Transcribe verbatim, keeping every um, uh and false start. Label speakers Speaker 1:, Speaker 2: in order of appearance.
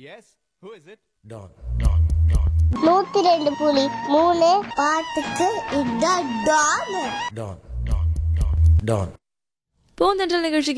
Speaker 1: Yes, who is it?
Speaker 2: Don.
Speaker 3: நூத்தி ரெண்டு புலி மூணு பாட்டுக்கு இதான் டான்.
Speaker 2: Don. Don.
Speaker 4: பூந்தென்றல் நிகழ்ச்சிக்கு